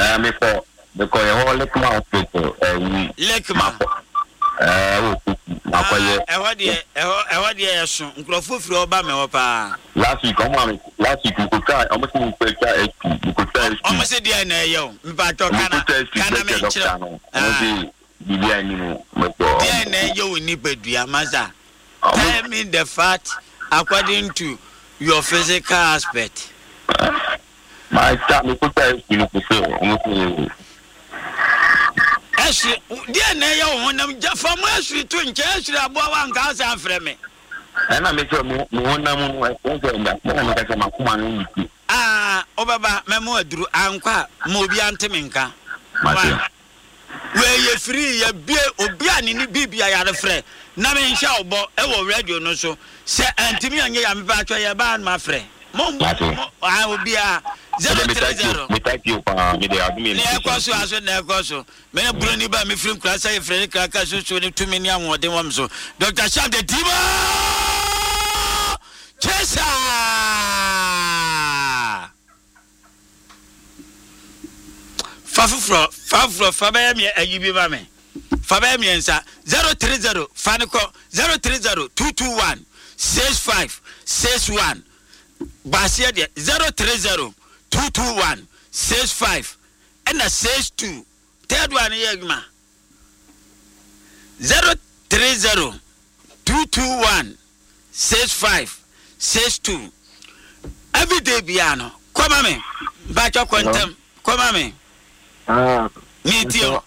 Me for the whole Lekma hospital. Lekma. What dear, son, Crawford for Obama. Last week, we could try almost you could try almost a dear nail, but you need dear Maza. Tell me the fact according to your physical aspect. My time, put that dear Nayo, when I'm just from West Twin Church, I bought one gas and frame. And I make sure one Obaba, Memo drew Anqua, Mobian Teminka. Where you free, a beer or Bian in the Bibi, I had a friend. Namin shall bo, ever radio no so. Say, and to me, and I'm back to your band, my friend. I will be a 030. Thank you for me. Many brunny by me from class, I friend, Crackers, 2 million more than one so. Dr. Shab the Tima Chesa Fafro, Fabemia, and you be mammy. Fabemiansa 030 Fanico 030 221 65 61. Basia 030 221 65 and a 62. Third one yegma 030 221 65 62. Every day piano. Come on me. Back your quantum. Come on me. Meet you.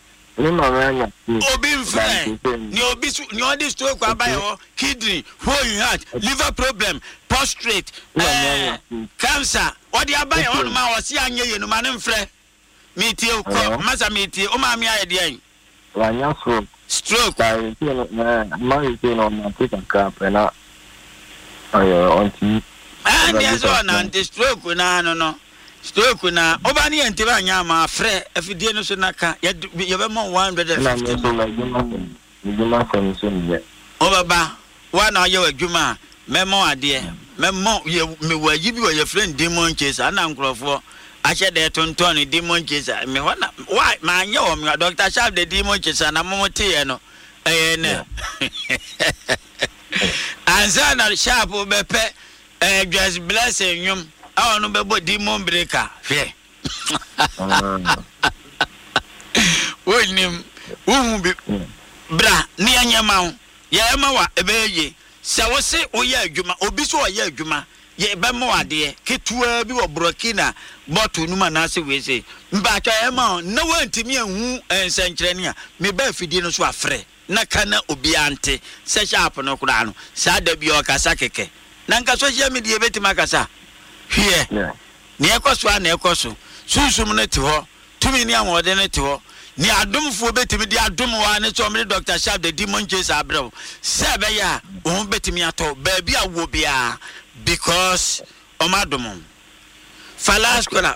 Obin friend, no this stroke about kidney, whole heart, liver problem, prostate, cancer. What the buy on my was young, you man friend. Meet you, Massa meet you, Mammy idea. Stroke, and there's one anti stroke, no. Stroke na obani entiba nyama fre afidie no so naka ye be mo 150 obaba wa na ye wadwuma memo ade memo me waji bi ye friend demon chase na nkrofo ache de tonton demon chase me wana why ma anye o me Dr. Sharp the demon chase na momote ye no ne anza na Sharp obepe just blessing yum I don't know demon breaker. Fear. William, be bra, near your mouth. Yamawa, a baby. So I say, oh, yeah, Juma, Obiso, yeah, Juma. Ye Bamo, dear, Kitua, be or Brokina, but to Numanasi, we say. But I am no one to me and Saint Trenia, me bear dinos were free. Nakana Ubiante, such up no crown, Sada Bioka Sakeke. Nanka so media beti Macasa. Here, near Coswa, near Cosso, Susumnet ho, 2 million more than it ho. Near Dum for betting me, dear Dum one, and so many Dr. Sharp, the demon chase are bro. Sabaya, won't bet me at all, baby, I will be because Omadumum. Falascora,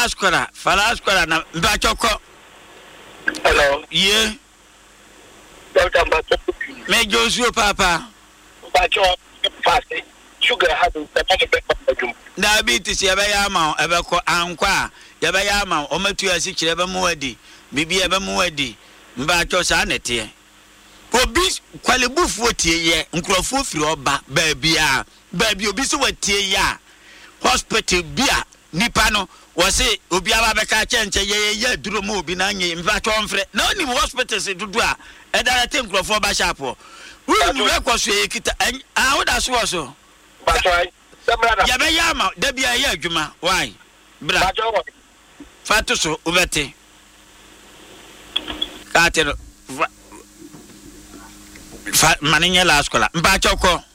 Bachoko. Hello, yeah. Welcome back to Make your papa. Bacho, fasting. Sugar has the Diabetes, Yabayama, Ebeko, Anqua, Yabayama, Ometua, 6 Muedi, Bibi Muedi, Mbacho Sanity. For bis, Qualibu 40 year, Uncrofu Fioba, baby, Obiso, ya. Hospital beer, Nipano, was it, Ubiaba Cachancha, ye, Drumo, Binani, Mbacho, no new hospitals to do, and I think for Bashapo. Who was and I would as was so. But why? Yabayama, Debia Yajuma, why? Bra Fatuso, Ubete Carter Maninia Lascola, Bachoko.